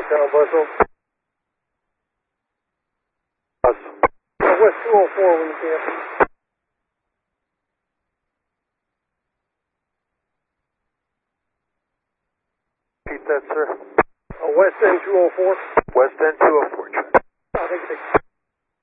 Town Buzzle. West 204 when you can. Repeat that, sir. West End 204. West End 204, check. I think they...